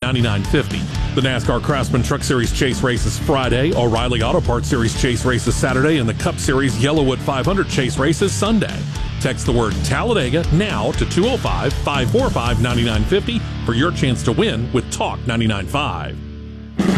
$99.50. The NASCAR Craftsman Truck Series Chase Race is Friday, O'Reilly Auto Parts Series Chase Race is Saturday, and the Cup Series Yellowwood 500 Chase Race is Sunday. Text the word Talladega now to 205-545-9950 for your chance to win with Talk 99.5.